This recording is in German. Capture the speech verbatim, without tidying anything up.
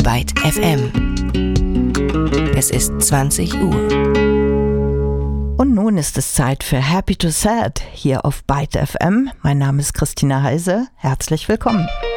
Byte F M. Es ist zwanzig Uhr. Und nun ist es Zeit für Happy to Sad hier auf Byte F M. Mein Name ist Christina Heise. Herzlich willkommen.